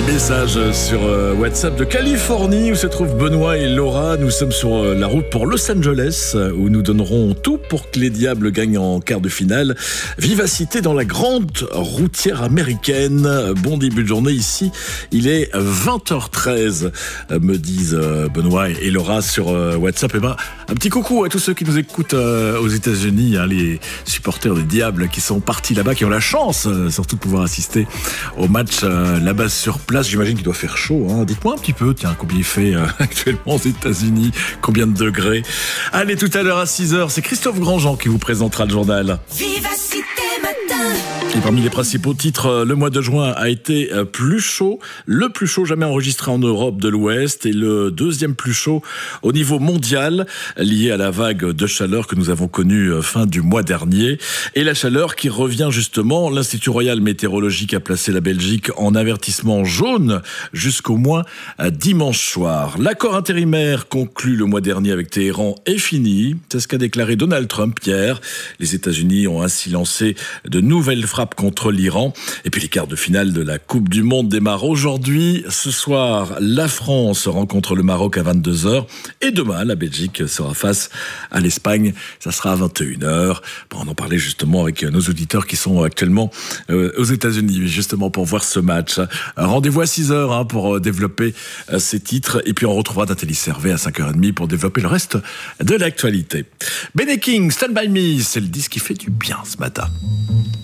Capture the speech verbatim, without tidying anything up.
Message sur euh, WhatsApp de Californie où se trouvent Benoît et Laura. Nous sommes sur euh, la route pour Los Angeles où nous donnerons tout pour que les Diables gagnent en quart de finale. Vivacité dans la grande routière américaine. Bon début de journée ici. Il est vingt heures treize, me disent euh, Benoît et Laura sur euh, WhatsApp. Et ben, un petit coucou à tous ceux qui nous écoutent euh, aux États-Unis, hein, les supporters des Diables qui sont partis là-bas, qui ont la chance euh, surtout de pouvoir assister au match euh, là-bas sur place. J'imagine qu'il doit faire chaud, hein. Dites-moi un petit peu, tiens, combien il fait euh, actuellement aux États-Unis, combien de degrés. Allez, tout à l'heure à six heures, c'est Christophe Grandjean qui vous présentera le journal. Vivacité matin. Et parmi les principaux titres, le mois de juin a été plus chaud, le plus chaud jamais enregistré en Europe de l'Ouest et le deuxième plus chaud au niveau mondial, lié à la vague de chaleur que nous avons connue fin du mois dernier. Et la chaleur qui revient justement, l'Institut Royal Météorologique a placé la Belgique en avertissement jaune jusqu'au moins dimanche soir. L'accord intérimaire conclu le mois dernier avec Téhéran est fini. C'est ce qu'a déclaré Donald Trump hier. Les États-Unis ont ainsi lancé de nouvelles frappes contre l'Iran. Et puis les quarts de finale de la Coupe du Monde démarrent aujourd'hui. Ce soir, la France rencontre le Maroc à vingt-deux heures. Et demain, la Belgique sera face à l'Espagne. Ça sera à vingt et une heures. Bon, on en parlait justement avec nos auditeurs qui sont actuellement euh, aux États-Unis, justement pour voir ce match. Rendez-vous à six heures hein, pour développer euh, ces titres. Et puis on retrouvera Nathalie Servet à cinq heures trente pour développer le reste de l'actualité. Benny King, Stand By Me, c'est le disque qui fait du bien ce matin.